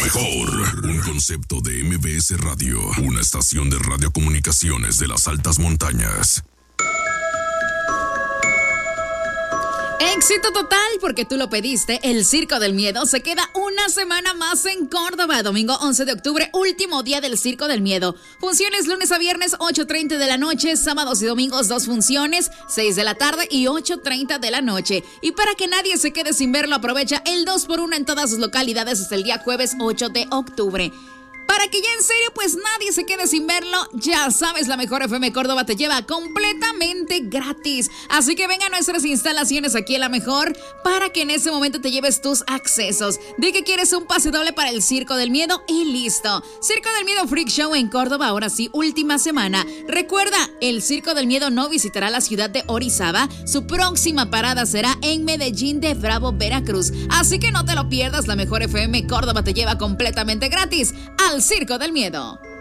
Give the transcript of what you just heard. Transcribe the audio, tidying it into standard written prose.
mejor. Un concepto de MBS Radio. Una estación de radiocomunicaciones de las altas montañas. Éxito total, porque tú lo pediste. El Circo del Miedo se queda una semana más en Córdoba. Domingo 11 de octubre, último día del Circo del Miedo. Funciones lunes a viernes, 8:30 de la noche. Sábados y domingos, 2 funciones, 6 de la tarde y 8:30 de la noche. Y para que nadie se quede sin verlo, aprovecha el 2x1 en todas sus localidades hasta el día jueves 8 de octubre. Para que ya en serio pues nadie se quede sin verlo, ya sabes, la Mejor FM Córdoba te lleva completamente gratis. Así que venga a nuestras instalaciones aquí en La Mejor para que en ese momento te lleves tus accesos. Di que quieres un pase doble para el Circo del Miedo y listo. Circo del Miedo Freak Show en Córdoba, ahora sí, última semana. Recuerda, el Circo del Miedo no visitará la ciudad de Orizaba. Su próxima parada será en Medellín de Bravo, Veracruz. Así que no te lo pierdas, La Mejor FM Córdoba te lleva completamente gratis al Circo del Miedo.